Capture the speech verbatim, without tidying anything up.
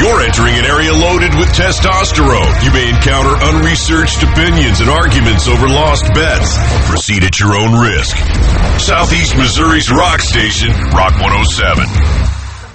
You're entering an area loaded with testosterone. You may encounter unresearched opinions and arguments over lost bets. Proceed at your own risk. Southeast Missouri's rock station, Rock one oh seven.